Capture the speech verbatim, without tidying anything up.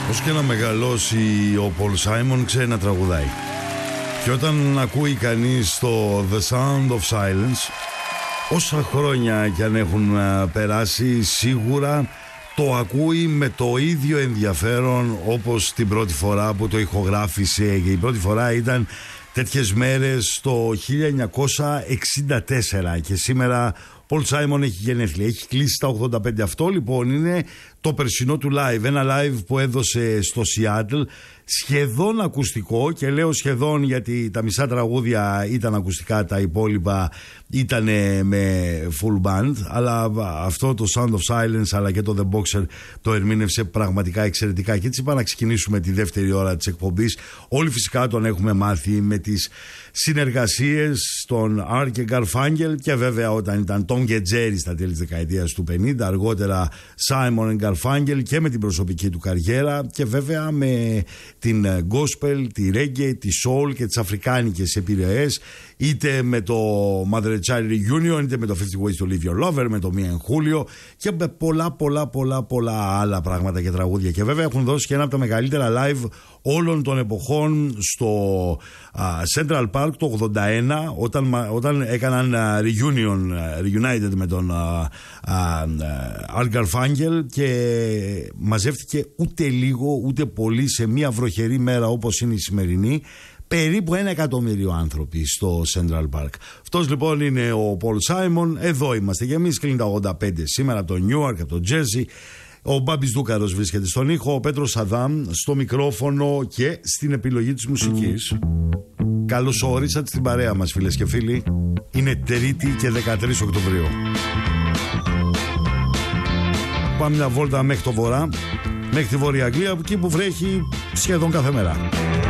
Όσο και να μεγαλώσει ο Πολ Σάιμον ξέρει να τραγουδάει. Και όταν ακούει κανείς το The Sound of Silence, όσα χρόνια κι αν έχουν περάσει, σίγουρα το ακούει με το ίδιο ενδιαφέρον όπως την πρώτη φορά που το ηχογράφησε. Και η πρώτη φορά ήταν τέτοιες μέρες το χίλια εννιακόσια εξήντα τέσσερα και σήμερα Πολ Σάιμον έχει γενέθλια, έχει κλείσει τα ογδόντα πέντε. Αυτό λοιπόν είναι το περσινό του live, ένα live που έδωσε στο Seattle, σχεδόν ακουστικό, και λέω σχεδόν γιατί τα μισά τραγούδια ήταν ακουστικά, τα υπόλοιπα ήταν με full band, αλλά αυτό το Sound of Silence αλλά και το The Boxer το ερμήνευσε πραγματικά εξαιρετικά. Και έτσι είπα να ξεκινήσουμε τη δεύτερη ώρα της εκπομπής. Όλοι φυσικά τον έχουμε μάθει με τις συνεργασίες των Art και Garfunkel, και βέβαια όταν ήταν Tom και Jerry στα τέλη της δεκαετίας του πενήντα, αργότερα Simon and Garfunkel, και με την προσωπική του καριέρα, και βέβαια με την gospel, τη reggae, τη soul και τις αφρικάνικες επιρροές, είτε με το Mother and Child Reunion, είτε με το fifty Ways to Leave Your Lover, με το Me and Julio, και με πολλά πολλά πολλά πολλά άλλα πράγματα και τραγούδια. Και βέβαια έχουν δώσει και ένα από τα μεγαλύτερα live όλων των εποχών στο uh, Central Park το ογδόντα ένα, όταν, όταν έκαναν uh, reunion, uh, reunited με τον uh, uh, Art Garfunkel, και μαζεύτηκε ούτε λίγο ούτε πολύ σε μια βροχερή μέρα όπως είναι η σημερινή περίπου ένα εκατομμύριο άνθρωποι στο Central Park. Αυτός λοιπόν είναι ο Πολ Σάιμον. Εδώ είμαστε και εμείς, κλείνει τα ογδόντα πέντε σήμερα από το Newark, από το Jersey. Ο Μπάμπης Δούκαρος βρίσκεται στον ήχο, ο Πέτρος Σαδάμ στο μικρόφωνο και στην επιλογή της μουσικής. Καλώς ορίσατε στην παρέα μας, φίλες και φίλοι. Είναι Τρίτη και δεκατρείς Οκτωβρίου. Πάμε μια βόλτα μέχρι το βορρά, μέχρι τη Βόρεια Αγγλία, εκεί που βρέχει σχεδόν κάθε μέρα.